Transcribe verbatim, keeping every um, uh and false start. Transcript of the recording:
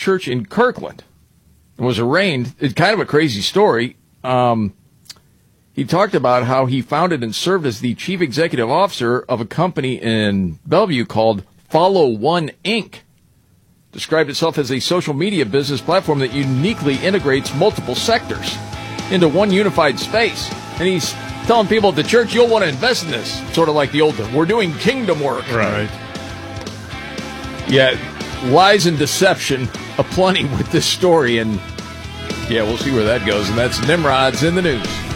Church in Kirkland and was arraigned. It's kind of a crazy story. Um, he talked about how he founded and served as the chief executive officer of a company in Bellevue called Follow One Incorporated. Described itself as a social media business platform that uniquely integrates multiple sectors into one unified space. And he's telling people at the church, you'll want to invest in this. Sort of like the old, we're doing kingdom work. Right. Yeah, lies and deception aplenty with this story. And, yeah, we'll see where that goes. And that's Nimrod's in the News.